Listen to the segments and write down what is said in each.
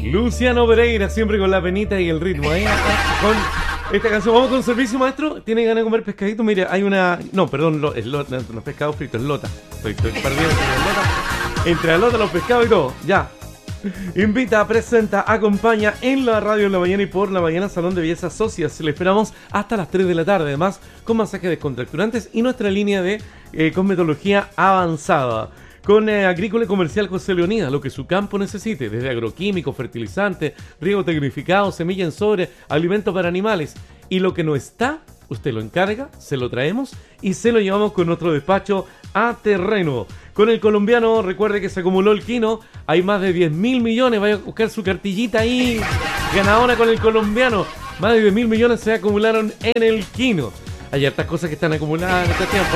Luciano Pereira, siempre con la penita y el ritmo, ¿eh? Con esta canción. Vamos con servicio, maestro. ¿Tiene ganas de comer pescadito? Mire, hay una... No, perdón, es lota, no es pescado frito, es lota. Estoy perdido entre la lota, los pescados y todo. Ya. Invita, presenta, acompaña en la radio en la mañana y por la mañana Salón de Belleza Socias. Le esperamos hasta las 3 de la tarde, además con masajes descontracturantes y nuestra línea de cosmetología avanzada. Con Agrícola y Comercial José Leonidas, lo que su campo necesite, desde agroquímicos, fertilizantes, riego tecnificado, semilla en sobre, alimentos para animales. Y lo que no está, usted lo encarga, se lo traemos y se lo llevamos con nuestro despacho a terreno. Con el colombiano, recuerde que se acumuló el quino, hay más de 10.000 millones, vaya a buscar su cartillita ahí, ganadora con el colombiano. Más de 10.000 millones se acumularon en el quino. Hay hartas cosas que están acumuladas en este tiempo.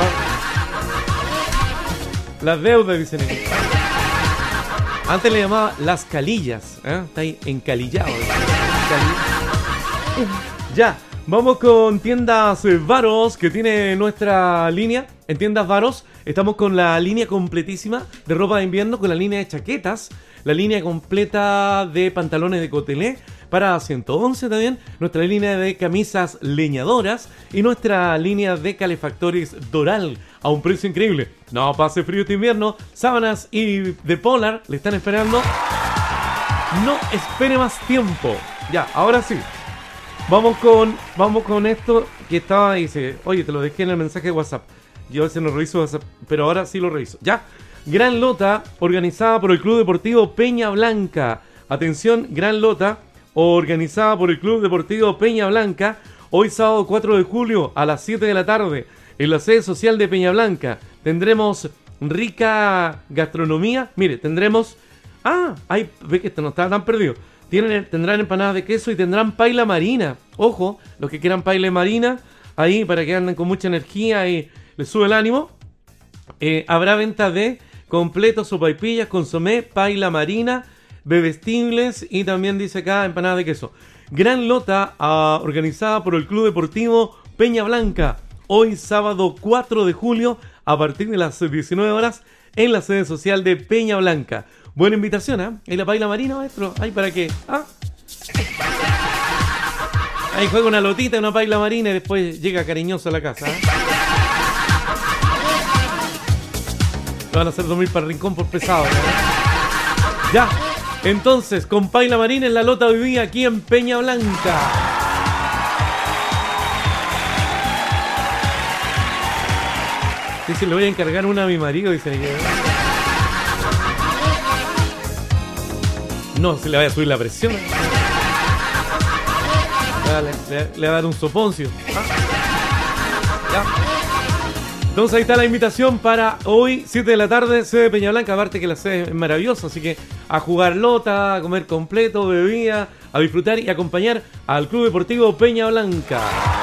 Las deudas, dicen aquí. Antes le llamaba las calillas, está ahí encalillado. Ya, vamos con Tiendas Varos, que tiene nuestra línea. En Tiendas Varos estamos con la línea completísima de ropa de invierno, con la línea de chaquetas, la línea completa de pantalones de cotelé para 111 también, nuestra línea de camisas leñadoras y nuestra línea de calefactores Doral a un precio increíble. No pase frío este invierno, sábanas y de Polar le están esperando. No espere más tiempo. Ya, ahora sí. Vamos con esto que estaba, dice, oye, te lo dejé en el mensaje de WhatsApp. Yo a veces no reviso WhatsApp, pero ahora sí lo reviso. Ya, Gran Lota, organizada por el Club Deportivo Peña Blanca. Atención, Gran Lota, organizada por el Club Deportivo Peña Blanca. Hoy sábado 4 de julio a las 7 de la tarde, en la sede social de Peña Blanca, tendremos rica gastronomía. Mire, tendremos... ahí ve que esto no está tan perdido. Tendrán empanadas de queso y tendrán paila marina. Ojo, los que quieran paila marina, ahí para que anden con mucha energía y les sube el ánimo. Habrá venta de completos, sopaipillas, consomé, paila marina, bebestibles y también dice acá empanadas de queso. Gran Lota, organizada por el Club Deportivo Peña Blanca. Hoy sábado 4 de julio a partir de las 19 horas en la sede social de Peña Blanca. Buena invitación, ¿eh? ¿Y la paila marina, maestro? ¿Ahí para qué? Ahí juega una lotita, una paila marina y después llega cariñoso a la casa, ¿eh? Lo van a hacer dormir para el rincón por pesado, ¿eh? Ya, entonces, con paila marina en la lota hoy día aquí en Peña Blanca. Dice, le voy a encargar una a mi marido, dice. No, se le vaya a subir la presión. Le va a dar un soponcio. Ya. Entonces ahí está la invitación para hoy, 7 de la tarde, sede de Peña Blanca. Aparte que la sede es maravillosa, así que a jugar lota, a comer completo, bebida, a disfrutar y acompañar al Club Deportivo Peña Blanca.